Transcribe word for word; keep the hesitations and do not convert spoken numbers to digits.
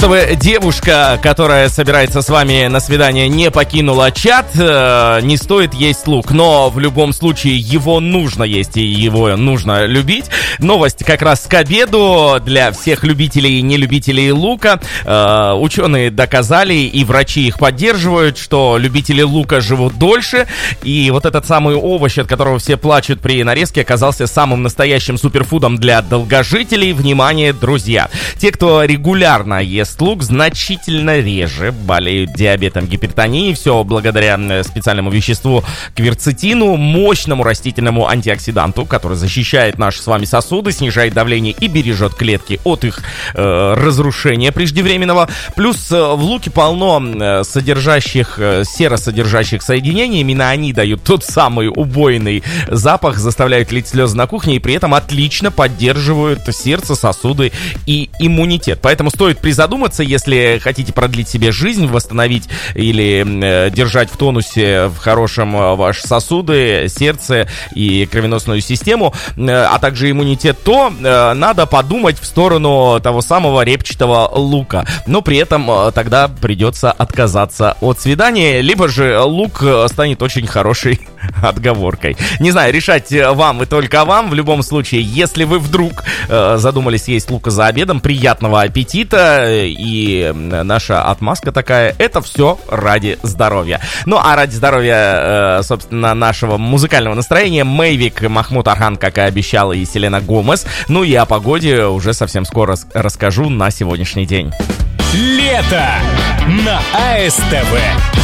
Чтобы девушка, которая собирается с вами на свидание, не покинула чат, э, не стоит есть лук. Но в любом случае его нужно есть и его нужно любить. Новость как раз к обеду для всех любителей и нелюбителей лука. Э, ученые доказали, и врачи их поддерживают, что любители лука живут дольше. И вот этот самый овощ, от которого все плачут при нарезке, оказался самым настоящим суперфудом для долгожителей. Внимание, друзья! Те, кто регулярно ест лук, значительно реже болеют диабетом, гипертонией. Все благодаря специальному веществу кверцетину, мощному растительному антиоксиданту, который защищает наши с вами сосуды, снижает давление и бережет клетки от их э, разрушения преждевременного. Плюс э, в луке полно э, содержащих, э, серосодержащих соединений. Именно они дают тот самый убойный запах, заставляют лить слезы на кухне и при этом отлично поддерживают сердце, сосуды и иммунитет. Поэтому стоит призадуматься, если хотите продлить себе жизнь, восстановить или э, держать в тонусе в хорошем э, ваши сосуды, сердце и кровеносную систему, э, а также иммунитет, то э, надо подумать в сторону того самого репчатого лука. Но при этом э, тогда придется отказаться от свидания, либо же лук э, станет очень хорошей отговоркой. Не знаю, решать вам и только вам. В любом случае, если вы вдруг э, задумались есть лука за обедом, приятного аппетита. И наша отмазка такая: это все ради здоровья. Ну а ради здоровья, э, собственно, нашего музыкального настроения Мэйвик, Махмуд Архан, как и обещала, и Селена Гомес. Ну и о погоде уже совсем скоро расскажу на сегодняшний день. Лето на АСТВ.